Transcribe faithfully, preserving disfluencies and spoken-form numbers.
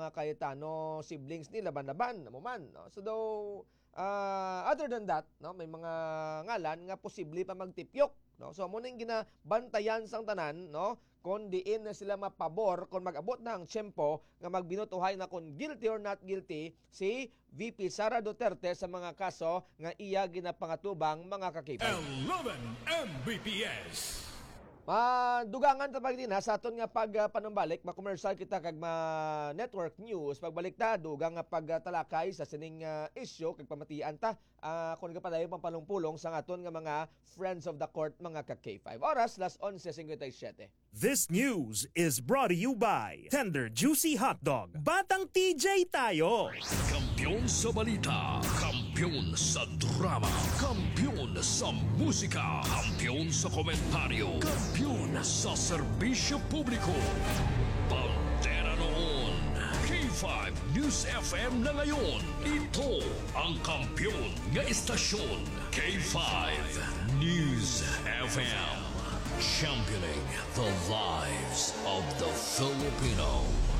mga Cayetano siblings ni laban-laban mo man, no? So though uh, other than that, no, may mga ngalan nga posible pa magtipyok, no? So amo ning ginabantayan sang tanan, no, kung diin na sila mapabor kung mag-abot na ang tiyempo nga magbinutuhay na kung guilty or not guilty si V P Sara Duterte sa mga kaso nga iya ginapangatubang mga kakipay. eleven M B P S. Madugangan ta din ha sa aton nga pag uh, panumbalik ma-commercial kita kag ma network news pagbalik ta dugang nga pagtalakay sa sining uh, issue kag pamatian ta uh, kung gapadayon pampalong-pulong sa aton nga mga friends of the court mga ka K five. Oras las eleven fifty-seven. This news is brought to you by Tender Juicy Hotdog. Batang T J tayo. Kampiyon sa balita, kampiyon sa drama, kampiyon sa musika, kampiyon sa komentaryo, kampiyon sa serbisyo publiko. Pantera noon, K five News F M na ngayon. Ito ang kampiyon nga istasyon, K five News F M. Championing the lives of the Filipino.